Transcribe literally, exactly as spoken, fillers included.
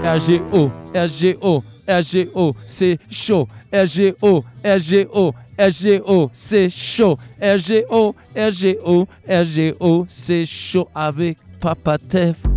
R G O, R G O, R G O, c'est chaud. R G O, R G O, R G O, c'est chaud. R G O, R G O, R G O, c'est chaud avec Papa Tef.